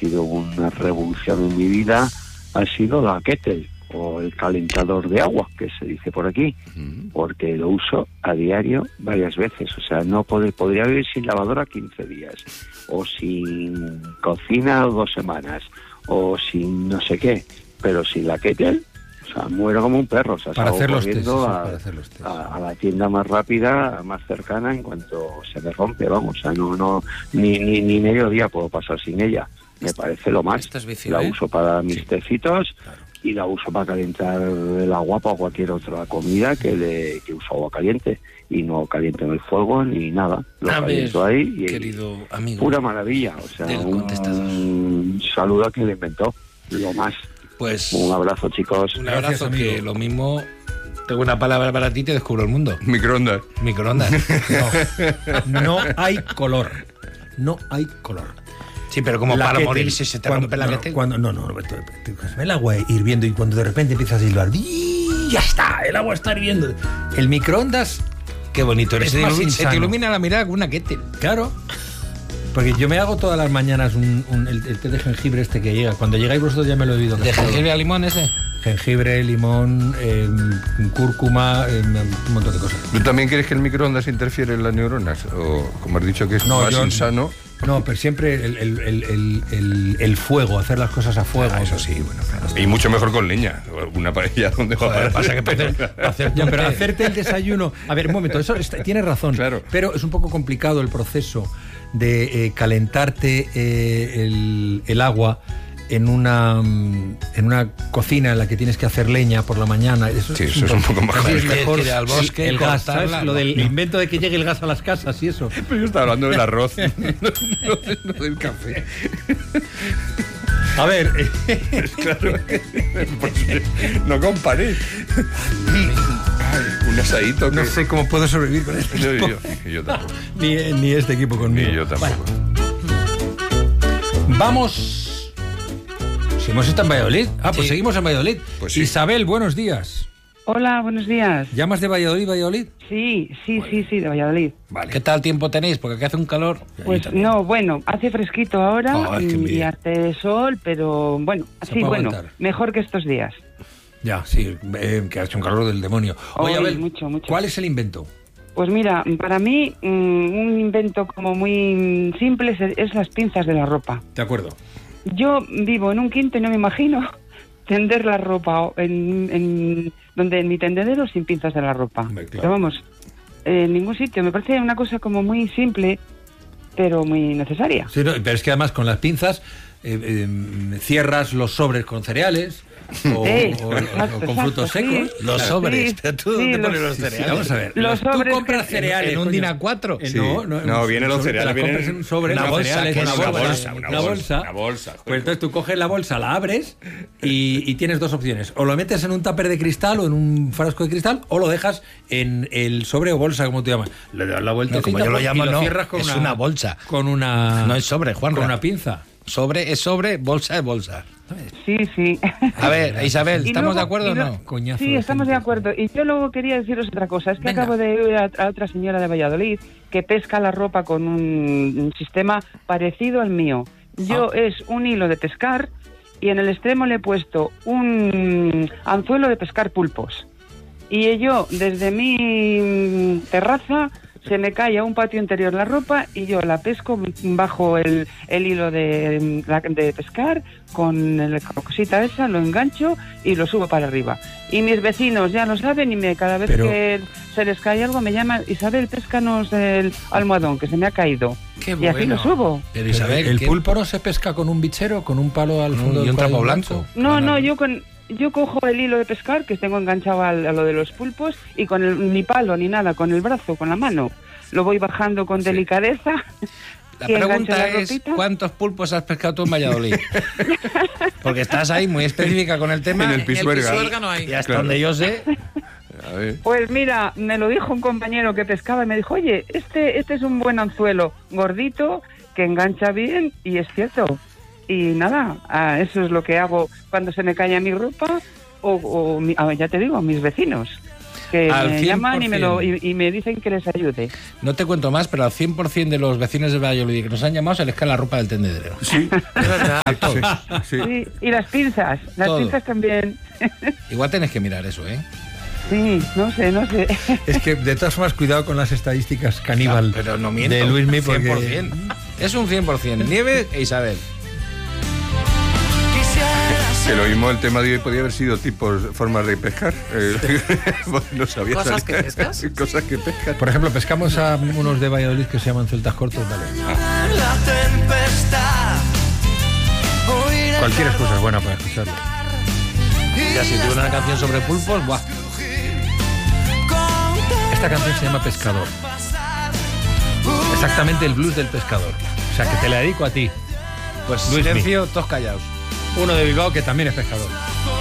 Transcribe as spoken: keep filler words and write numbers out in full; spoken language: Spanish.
sido una revolución en mi vida ha sido la kettle, o el calentador de agua, que se dice por aquí, uh-huh. porque lo uso a diario varias veces. O sea, no pod- podría vivir sin lavadora quince días, o sin cocina dos semanas, o sin no sé qué, pero sin la kettle, o sea, muero como un perro. O sea, para hacer los corriendo test, a, para hacer los test. A, a la tienda más rápida, más cercana, en cuanto se me rompe, vamos. O sea, no, no, ni, ni, ni medio día puedo pasar sin ella. Me parece lo más. Vicio, la ¿eh? uso para mis sí. tecitos, claro. y la uso para calentar el agua para cualquier otra comida que le que uso agua caliente, y no caliento en el fuego ni nada. Lo a caliento ver, ahí y querido amigo, pura maravilla. O sea, un, un saludo a quien le inventó. Lo más. Pues un abrazo, chicos. Un abrazo. Gracias, que lo mismo. Tengo una palabra para ti, te descubro el mundo. Microondas. Microondas. No, no hay color. No hay color. Sí, pero como la para kettle, morir si se te cuando, rompe la no, kettle. Cuando, no, no, Roberto, el agua hirviendo y cuando de repente empiezas a silbar, ¡y ya está! El agua está hirviendo. El microondas, qué bonito eres. Es más se insano. te ilumina la mirada con una kettle. Claro. Porque yo me hago todas las mañanas un, un, el, el té de jengibre este que llega. Cuando llegáis vosotros ya me lo he oído. ¿De jengibre a limón ese? Jengibre, limón, eh, cúrcuma, eh, un montón de cosas. ¿Tú también crees que el microondas interfiere en las neuronas? O, como has dicho, que es no, más yo, insano... No, pero siempre el, el, el, el, el, el fuego, hacer las cosas a fuego. Ah, eso sí, bueno, claro. Y mucho mejor con leña. Una paella donde va a parar. Pasa que para hacer, para hacer ya, pero hacerte el desayuno... A ver, un momento, eso está, tienes razón. Claro. Pero es un poco complicado el proceso de eh, calentarte eh, el, el agua en una en una cocina en la que tienes que hacer leña por la mañana. Eso, sí, es, eso un es un poco más casi es mejor ir al bosque, el, el gas, cortarla, ¿sabes? no. Lo del invento de que llegue el gas a las casas y eso. Pero yo estaba hablando del arroz, no, no, no del café. A ver, claro, pues, no comparé. Un asadito que... No sé cómo puedo sobrevivir con esto. Yo, yo, yo tampoco. Ni, ni este equipo conmigo. Ni yo tampoco. Bueno. Vamos. Si hemos estado en Valladolid. Ah, pues sí. Seguimos en Valladolid. Pues sí. Isabel, buenos días. Hola, buenos días. ¿Llamas de Valladolid, Valladolid? Sí, sí, bueno. sí, sí, de Valladolid. Vale. ¿Qué tal tiempo tenéis? Porque aquí hace un calor. Pues no, bueno, hace fresquito ahora oh, y hace sol, pero bueno, sí, bueno, aguantar. Mejor que estos días. Ya, sí, eh, que ha hecho un calor del demonio. Oye, Abel, mucho, mucho. ¿Cuál es el invento? Pues mira, para mí mmm, un invento como muy simple es, es las pinzas de la ropa. De acuerdo. Yo vivo en un quinto y no me imagino tender la ropa en, en donde en mi tendedero sin pinzas de la ropa. Claro. Pero vamos, en ningún sitio. Me parece una cosa como muy simple, pero muy necesaria. Sí, no, pero es que además con las pinzas eh, eh, cierras los sobres con cereales. O, eh, o, exacto, o con exacto, frutos sí. secos. Los sí, sobres. sí, ¿Pero tú dónde sí, pones los, los cereales? Sí, vamos a ver. Los Tú sobres compras que, cereales en un coño. DIN A cuatro. Eh, Sí. No, no, no vienen los cereales. Te la compras vienen en un sobre, una en bolsa, cereales, que es una, una bolsa, bolsa, una una bolsa. bolsa, una bolsa. Pues entonces tú coges la bolsa, la abres y, y tienes dos opciones. O lo metes en un tupper de cristal o en un frasco de cristal, o lo dejas en el sobre o bolsa, como tú llamas. Le das la vuelta, No, como yo lo llamo, y lo no, cierras con es una, una bolsa. Con una... No es sobre, Juan. Con una pinza. Sobre es sobre, bolsa es bolsa. Sí, sí. A ver, Isabel, ¿estamos luego, de acuerdo o lo, no? Coñazo sí, de estamos de acuerdo. Y yo luego quería deciros otra cosa. Es que Venga. acabo de ir a, a otra señora de Valladolid que pesca la ropa con un, un sistema parecido al mío. Yo ah. es un hilo de pescar y en el extremo le he puesto un anzuelo de pescar pulpos. Y yo, desde mi terraza, se me cae a un patio interior la ropa y yo la pesco bajo el, el hilo de, de pescar con la cosita esa, lo engancho y lo subo para arriba. Y mis vecinos ya lo saben y me, cada vez Pero... que se les cae algo me llaman: Isabel, péscanos el almohadón que se me ha caído. Qué y bueno. así lo subo. Pero Isabel, ¿el ¿qué? pulpo no se pesca con un bichero, con un palo al fondo y del un trapo cual- blanco? No, no, yo con... Yo cojo el hilo de pescar que tengo enganchado al, a lo de los pulpos y con el, ni palo ni nada, con el brazo, con la mano. Lo voy bajando con Sí. delicadeza. La y engancho pregunta la es, ropita. ¿cuántos pulpos has pescado tú en Valladolid? Porque estás ahí muy específica con el tema. En el Pisuerga. Pisuerga no hay. Y hasta Claro. donde yo sé... A ver. Pues mira, me lo dijo un compañero que pescaba y me dijo: oye, este, este es un buen anzuelo, gordito, que engancha bien, y es cierto. Y nada, ah, eso es lo que hago cuando se me cae mi ropa o, o mi, ah, ya te digo, mis vecinos. que Al me cien por llaman y me, lo, cien. y, y me dicen que les ayude. No te cuento más, pero al cien por ciento de los vecinos de Valladolid que nos han llamado se les cae la ropa del tendedero. Sí, Es verdad. A todos. sí. Sí, y las pinzas, las Todo. pinzas también. Igual tenés que mirar eso, ¿eh? Sí, no sé, no sé. Es que de todas formas, cuidado con las estadísticas caníbal No, pero no miento. de Luismi, porque cien por ciento. Es un cien por ciento. Nieves e Isabel. Que lo mismo el tema de hoy podía haber sido tipos, formas de pescar. Eh, no sabía ¿Cosas salir. que pescas? Cosas que pescan. por ejemplo, pescamos a unos de Valladolid que se llaman celtas cortos, vale. La tempestad. Oír el Cualquier excusa es buena para escucharlo. Ya si tuve una canción sobre pulpos, ¡buah! Esta canción se llama Pescador. Exactamente el blues del pescador. O sea, que te la dedico a ti. Pues Luismi. silencio, todos callados. Uno de Bilbao que también es pescador.